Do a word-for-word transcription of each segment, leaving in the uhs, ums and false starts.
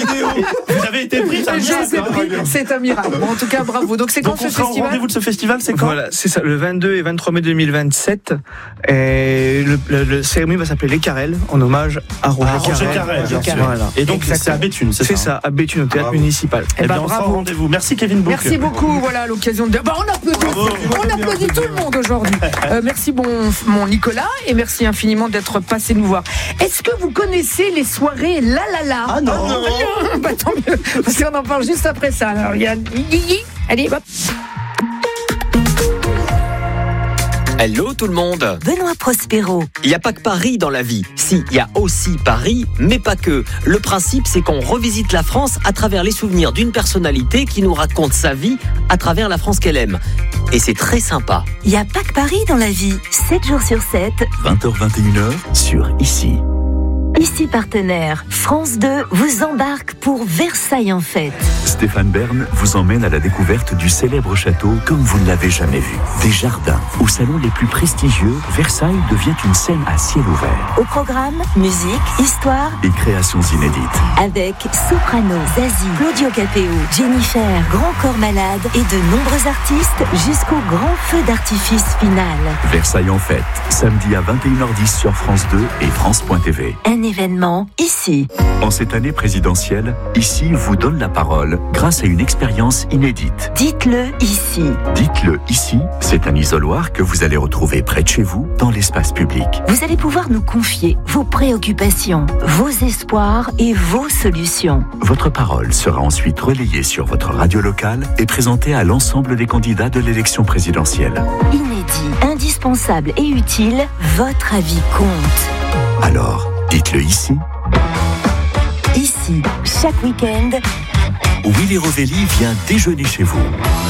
vidéo. Vous avez été pris, c'est un miracle. C'est un miracle. Bon, en tout cas, bravo. Donc c'est quand Donc, ce on sera au festival? rendez-vous de ce festival, c'est quand? Voilà, c'est ça, le vingt-deux et vingt-trois mai deux mille vingt-sept. Et le, le, le cérémonie va s'appeler Les Carrels, en hommage à Roger Ah, Roger Carrel, bien sûr. Voilà. Et donc, Exactement. c'est à Béthune, c'est ça? C'est ça, à Béthune, au théâtre Bravo. municipal. Eh Eh ben, bien, on sera au bravo. rendez-vous. Merci Kevin Bouc. Merci beaucoup. Voilà à l'occasion de. Bah, on applaudit. Bravo. On applaudit tout le monde aujourd'hui. Euh, merci bon, mon Nicolas et merci infiniment d'être passé nous voir. Est-ce que vous connaissez les soirées La La La? Ah non, non. Bah, tant mieux, parce qu'on en parle juste après ça. Alors, il y a. Allez, hop. Hello tout le monde. Benoît Prospero. Il n'y a pas que Paris dans la vie. Si, il y a aussi Paris, mais pas que. Le principe, c'est qu'on revisite la France à travers les souvenirs d'une personnalité qui nous raconte sa vie à travers la France qu'elle aime. Et c'est très sympa. Il n'y a pas que Paris dans la vie. sept jours sur sept. vingt heures vingt et une heures sur Ici. Ici partenaire, France deux vous embarque pour Versailles en fête. Stéphane Bern vous emmène à la découverte du célèbre château comme vous ne l'avez jamais vu. Des jardins, aux salons les plus prestigieux, Versailles devient une scène à ciel ouvert. Au programme, musique, histoire, Et créations inédites. avec Soprano, Zazie, Claudio Capéo, Jennifer, Grand Corps Malade et de nombreux artistes jusqu'au grand feu d'artifice final. Versailles en fête, samedi à vingt et une heures dix sur France deux et France point T V. Un événement ici. En cette année présidentielle, Ici vous donne la parole grâce à une expérience inédite. Dites-le ici. Dites-le ici, c'est un isoloir que vous allez retrouver près de chez vous, dans l'espace public. Vous allez pouvoir nous confier vos préoccupations, vos espoirs et vos solutions. Votre parole sera ensuite relayée sur votre radio locale et présentée à l'ensemble des candidats de l'élection présidentielle. Inédit, indispensable et utile, votre avis compte. Alors, dites-le ici. Ici, chaque week-end, Willy Rovelli vient déjeuner chez vous.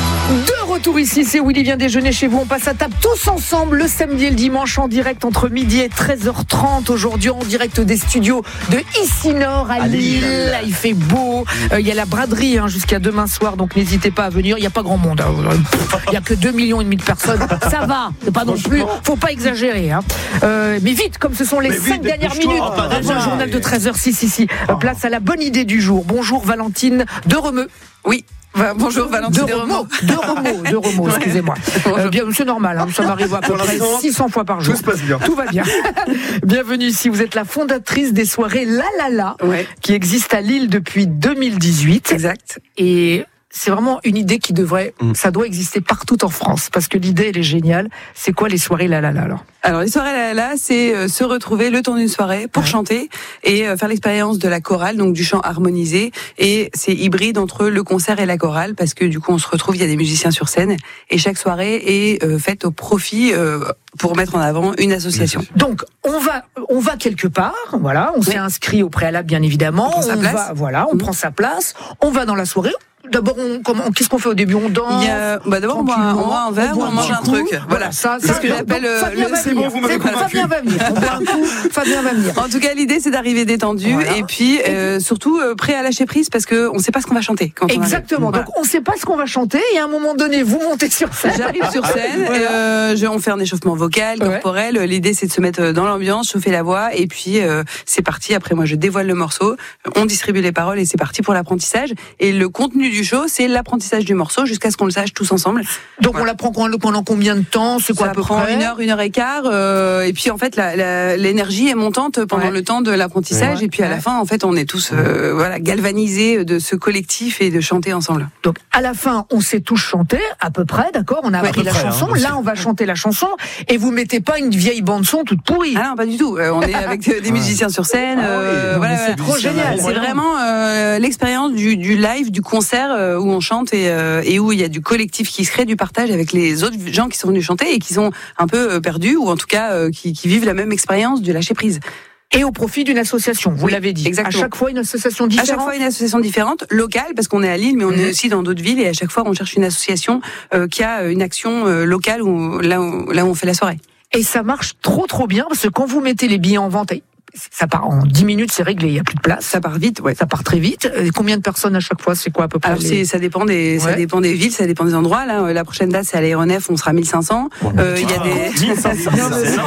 De retour ici, c'est Willy vient déjeuner chez vous. On passe à table tous ensemble le samedi et le dimanche en direct entre midi et treize heures trente. Aujourd'hui en direct des studios de Ici Nord à, À Lille. Lille. Là, il fait beau. Euh, il y a la braderie hein, jusqu'à demain soir, donc n'hésitez pas à venir. Il n'y a pas grand monde. hein. Il n'y a que deux millions et demi de personnes. Ça va. C'est pas non plus. Faut pas exagérer. Hein. Euh, mais vite, comme ce sont les Mais cinq vite, dernières dépêche-toi. minutes Ah, pas avant déjà. le journal de treize heures. Si, si, si. Euh, Place à la bonne idée du jour. Bonjour Valentine de Remeux. Oui. Bah, bonjour Valentine De Remaux, de Remaux, de Remaux, excusez-moi. Euh, bien, c'est normal, hein, ça m'arrive à peu Pour près l'instant, six cents fois par jour. Tout se passe bien. Tout va bien. Bienvenue si vous êtes la fondatrice des soirées La La La, Ouais. qui existent à Lille depuis deux mille dix-huit. Exact. Et c'est vraiment une idée qui devrait, Mm. ça doit exister partout en France, parce que l'idée, elle est géniale. C'est quoi les soirées La La La alors? Alors les soirées là, là c'est euh, se retrouver le temps d'une soirée pour Ouais. chanter et euh, faire l'expérience de la chorale, donc du chant harmonisé. Et c'est hybride entre le concert et la chorale parce que du coup on se retrouve, il y a des musiciens sur scène et chaque soirée est euh, faite au profit euh, pour mettre en avant une association. Donc, on va, on va quelque part, voilà, on s'est inscrit au préalable, bien évidemment. On prend sa place. va, voilà, on Mmh. prend sa place, on va dans la soirée. D'abord, on, comment, qu'est-ce qu'on fait au début? On danse. Il y a, bah d'abord on boit, un- on boit un verre ou on mange un coup. truc. Voilà, ça, c'est ça, ce que donc, j'appelle donc, euh, Fabien le. va c'est venir. bon, vous m'avez C'est bon, convaincu. Fabien va venir. On boit un coup, Fabien va venir. En tout cas, l'idée c'est d'arriver détendu Voilà. et puis euh, surtout euh, prêt à lâcher prise parce que on sait pas ce qu'on va chanter. Quand on arrive. Exactement. Voilà. Donc, on ne sait pas ce qu'on va chanter et à un moment donné, vous montez sur scène. J'arrive sur scène, Voilà. euh, je, on fait un échauffement vocal, Ouais. corporel. L'idée, c'est de se mettre dans l'ambiance, chauffer la voix, et puis euh, c'est parti. Après, moi, je dévoile le morceau, on distribue les paroles, et c'est parti pour l'apprentissage. Et le contenu du show, c'est l'apprentissage du morceau jusqu'à ce qu'on le sache tous ensemble. Donc, Voilà. on la prend pendant combien de temps? C'est quoi Ça à peu prend près? une heure, une heure et quart, euh, et puis en fait, la- la- l'énergie est montante pendant Ouais. le temps de l'apprentissage, Ouais. et puis à la Ouais. fin, en fait, on est tous euh, voilà galvanisés de ce collectif et de chanter ensemble. Donc, à la fin, on sait tous chanter, à peu près, d'accord? On a Ouais, appris à la peu près, chanson. hein, Là, on va chanter la chanson. Et vous mettez pas une vieille bande-son toute pourrie. Ah non, pas du tout. Euh, on est avec euh, des musiciens sur scène. Ah oui, euh, non, voilà, mais c'est voilà. trop génial. C'est vraiment euh, l'expérience du, du live, du concert euh, où on chante et, euh, et où il y a du collectif qui se crée, du partage avec les autres gens qui sont venus chanter et qui sont un peu euh, perdus ou en tout cas euh, qui, qui vivent la même expérience du lâcher prise. Et au profit d'une association, vous Oui, l'avez dit. exactement. À chaque fois, une association À différente. chaque fois une association différente, locale parce qu'on est à Lille, mais on Mhm. est aussi dans d'autres villes et à chaque fois on cherche une association euh, qui a une action euh, locale où, là, où, là où on fait la soirée. Et ça marche trop trop bien parce que quand vous mettez les billets en vente, ça part en dix minutes, c'est réglé, il n'y a plus de place. Ça part vite, ouais. Ça part très vite. Et combien de personnes à chaque fois? C'est quoi à peu près? Alors les- c'est, ça dépend des, ça Ouais. dépend des villes, ça dépend des endroits. Là, euh, la prochaine date c'est à l'aéronef, on sera mille cinq cents. Euh, Il y a des. mille cinq cents, Non, mais- c'est énorme.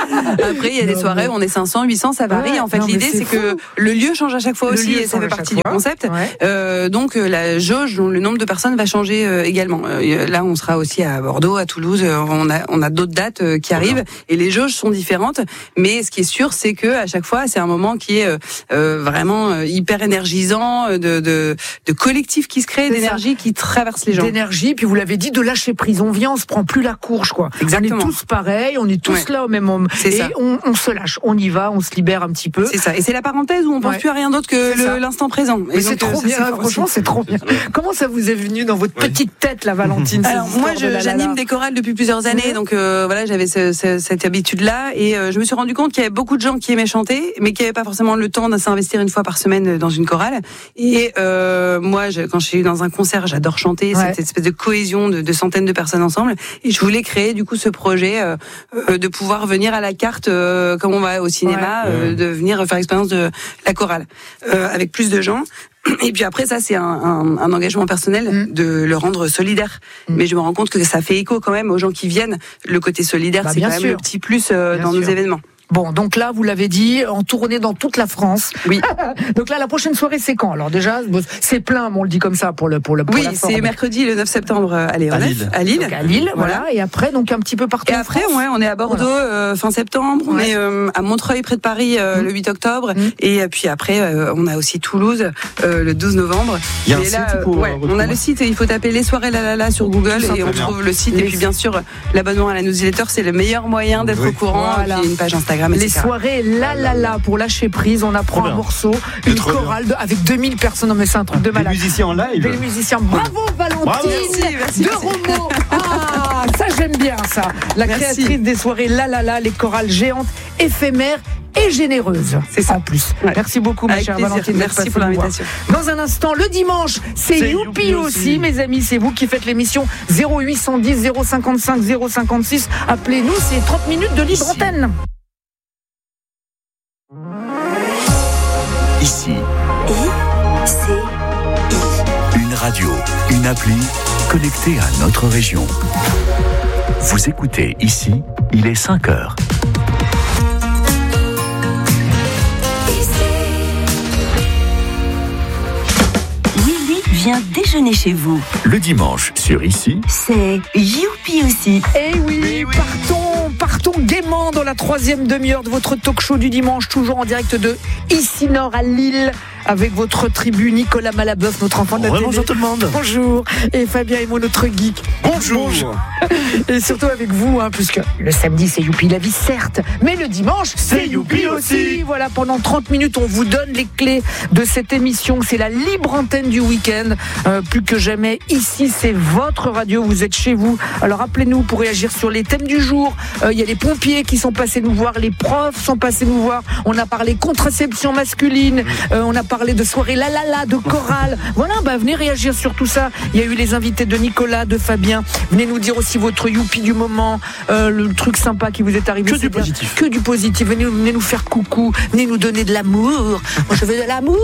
Après, il y a des soirées où on est cinq cents, huit cents, ça varie. Ouais, en fait, non, l'idée, c'est c'est que fou. le lieu change à chaque fois Le aussi, lieu et ça change fait à chaque partie du fois. concept. Ouais. Euh, donc, euh, la jauge, le nombre de personnes va changer euh, également. Euh, là, on sera aussi à Bordeaux, à Toulouse. Euh, on a, on a d'autres dates euh, qui arrivent, et les jauges sont différentes. Mais ce qui est sûr, c'est que à chaque fois, c'est un moment qui est euh, euh, vraiment euh, hyper énergisant, euh, de, de, de collectif qui se crée, C'est d'énergie qui traverse les gens. D'énergie, puis vous l'avez dit, de lâcher prise. On vient, on se prend plus la courge, quoi. Exactement. On est tous pareils, on est tous Ouais. là au même moment. C'est Et ça. on, on se lâche, on y va, on se libère un petit peu. C'est ça. Et c'est la parenthèse où on pense Ouais. plus à rien d'autre que C'est ça. le- l'instant présent. Mais Et c'est donc, trop euh, ça, bien, c'est fort franchement, aussi. c'est trop bien. Comment ça vous est venu dans votre Ouais. petite tête, la Valentine Alors ces moi, histoires de je- la la la j'anime des chorales depuis plusieurs années, Mhm. donc euh, voilà, j'avais ce, ce, cette habitude-là, et euh, je me suis rendu compte qu'il y avait beaucoup de gens qui aimaient chanter, mais qui n'avaient pas forcément le temps de s'investir une fois par semaine dans une chorale. Et euh, moi, je, quand je suis dans un concert, j'adore chanter, Ouais. cette espèce de cohésion de, de centaines de personnes ensemble, et je voulais créer du coup ce projet euh, euh, de pouvoir venir à la carte, euh, comme on va au cinéma, Ouais. euh, de venir faire l'expérience de la chorale euh, avec plus de gens. Et puis après, ça, c'est un, un, un engagement personnel Mm. de le rendre solidaire. Mm. Mais je me rends compte que ça fait écho quand même aux gens qui viennent. Le côté solidaire, Bah, c'est bien quand même sûr. le petit plus euh, Bien dans sûr. nos événements. Bon, donc là, vous l'avez dit, en tournée dans toute la France. Oui. Donc là, la prochaine soirée, c'est quand? Alors déjà, c'est plein, mais on le dit comme ça pour le pour le pour Oui, la forme. c'est mercredi le neuf septembre euh, à Léonef, À Lille. à Lille. Donc à Lille, voilà. Et après, donc un petit peu partout. Et en après, France. ouais, on est à Bordeaux euh, fin septembre, on Ouais. est euh, à Montreuil près de Paris euh, Mm. le huit octobre, Mm. et euh, puis après, euh, on a aussi Toulouse euh, le douze novembre. Il y a un Mais site là, pour, ouais, euh, on a retrouver le site, il faut taper les soirées la la la sur Google Tout et on simplement. trouve le site. Les- Et puis bien sûr, l'abonnement à la newsletter, c'est le meilleur moyen d'être Oui. au courant. Voilà. Et puis une page Instagram, et Les cetera. soirées la la la pour lâcher prise, on apprend Trop un bien. morceau, C'est une trop bien. chorale de- avec deux mille personnes. Non mais c'est un truc de Des malade. musiciens en live. Des musiciens. Bravo Valentine. Bravo. Merci, merci, de merci. Romo. Ah, ça j'aime bien ça. La Merci. créatrice des soirées la la la, les chorales géantes, éphémères et généreuses. C'est ça. En plus. Ouais. Merci beaucoup ma Avec chère plaisir. Valentine. d'être Merci passée pour nous voir. l'invitation. Dans un instant, le dimanche, c'est C'est Youpi Youpi aussi, aussi. mes amis. C'est vous qui faites l'émission zéro huit cent dix zéro cinquante-cinq zéro cinquante-six. Appelez-nous, c'est trente minutes de libre Ici. antenne. Ici, I, C, I. une radio, une appli connectée à notre région. Vous écoutez ici, il est cinq heures. Willy vient déjeuner chez vous. Le dimanche sur ici, C'est Youpi aussi. Eh oui, partons, partons gaiement dans la troisième demi-heure de votre talk show du dimanche, toujours en direct de Ici Nord à Lille, avec votre tribu Nicolas Malabeuf, notre enfant de la télé. Bonjour tout le monde. Bonjour. Et Fabien Emo, notre geek. Bonjour. Et surtout avec vous, hein, puisque le samedi c'est Youpi la vie, certes, mais le dimanche c'est Youpi aussi. Voilà, pendant trente minutes, on vous donne les clés de cette émission. C'est la libre antenne du week-end. Euh, plus que jamais, ici c'est votre radio, vous êtes chez vous. Alors appelez-nous pour réagir sur les thèmes du jour. Euh, Il y a les pompiers qui sont passés nous voir, les profs sont passés nous voir. On a parlé contraception masculine, euh, on a parlé de soirée la la la, de chorale. Voilà, bah venez réagir sur tout ça. Il y a eu les invités de Nicolas, de Fabien. Venez nous dire aussi votre youpi du moment, euh, le truc sympa qui vous est arrivé. Que du c'est bien. positif. Que du positif. Venez, venez nous faire coucou. Venez nous donner de l'amour. Moi, je veux de l'amour.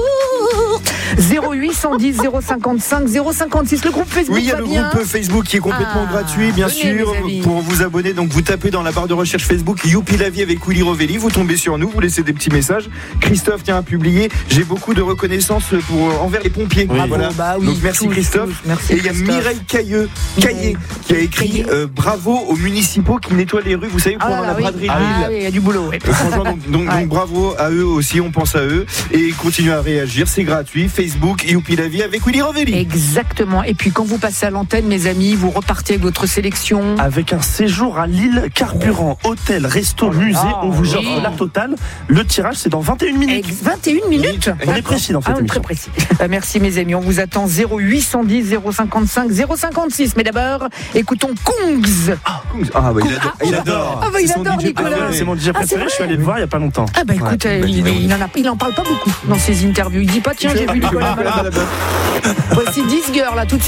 zéro huit cent dix zéro cinquante-cinq zéro cinquante-six. Le groupe Facebook Oui, il y a va le bien. groupe Facebook qui est complètement Ah, gratuit, bien venez, sûr. mes amis. Pour vous abonner, donc vous tapez dans la barre de recherche Facebook Youpi la vie avec Willy Rovelli. Vous tombez sur nous, vous laissez des petits messages. Christophe tient à publier. J'ai beaucoup de reconnaissance pour envers les pompiers. Bravo, Voilà. bah oui, donc merci tous, Christophe. tous. Merci Et il y a Christophe. Mireille Cailleux, Caillé, qui a écrit Caillé. euh, bravo aux municipaux qui nettoient les rues. Vous savez, Ah pendant là la là, oui. braderie de Ah Lille. oui, il y a du boulot. oui. Euh, franchement, donc, donc, Ouais. donc bravo à eux aussi, on pense à eux. Et continuez à réagir, c'est gratuit. Facebook, Youpi la vie avec Willy Rovelli. Exactement. Et puis quand vous passez à l'antenne, mes amis, vous repartez avec votre sélection. Avec un séjour à Lille, carburant, hôtel, resto, musée, on vous offre oui. la totale. Le tirage, c'est dans vingt et une minutes. Ex- vingt et une minutes. On est précis dans cette Ah, on est très émission. précis. Euh, merci mes amis, on vous attend zéro huit cent dix zéro cinquante-cinq zéro cinquante-six. Mais d'abord, écoutons Kongs. Ah, bah, il adore. Ah, il adore. ah, bah, il C'est son adore, D J Nicolas. préféré. C'est mon D J Ah, c'est préféré, vrai. je suis allé le voir il n'y a pas longtemps. Ah bah écoute, Ouais, euh, bah, il, dis donc. il en a, il en parle pas beaucoup dans ses interviews. Il dit pas tiens j'ai vu Nicolas. Voici dix girls là tout de suite.